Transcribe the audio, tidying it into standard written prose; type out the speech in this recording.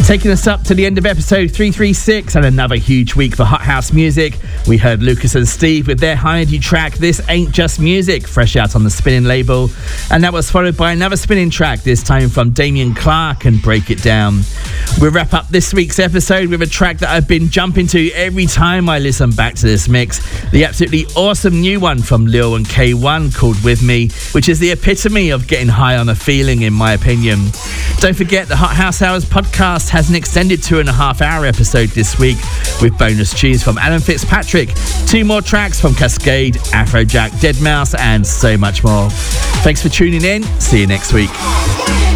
Taking us up to the end of episode 336 and another huge week for Hot House music. We heard Lucas and Steve with their Hired You track, This Ain't Just Music, fresh out on the Spinnin' label. And that was followed by another Spinnin' track, this time from Damien Clark and Break It Down. We'll wrap up this week's episode with a track that I've been jumping to every time I listen back to this mix. The absolutely awesome new one from Lil and K1 called With Me, which is the epitome of getting high on a feeling in my opinion. Don't forget the Hot House Hours podcast has an extended 2.5-hour episode this week with bonus tunes from Alan Fitzpatrick, 2 more tracks from Cascade, Afrojack, Deadmau5 and so much more. Thanks for tuning in. See you next week.